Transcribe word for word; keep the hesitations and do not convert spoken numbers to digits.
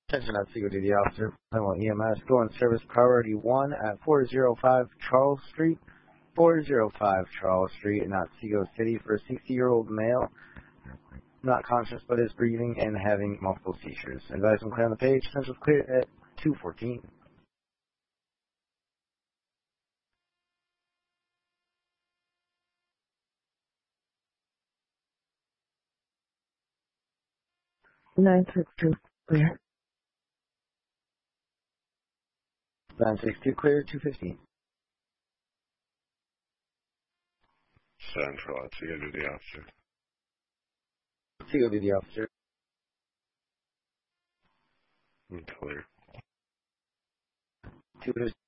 Attention, that's Seago to the officer. Level E M S, go in service priority one at four oh five Charles Street. four oh five Charles Street in Otsego City for a sixty-year-old male. Not conscious but is breathing and having multiple seizures. Advise him clear on the page. Central clear at two fourteen. nine six two clear. nine six two clear, two fifteen. Central, Otsego to the officer. Otsego to the officer. I'm clear. two fifteen.